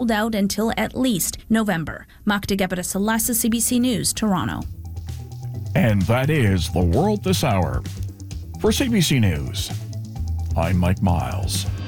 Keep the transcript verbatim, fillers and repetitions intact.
sold out until at least November. Magda Gebara-Salasa, C B C News, Toronto. And that is the world this hour. For C B C News, I'm Mike Miles.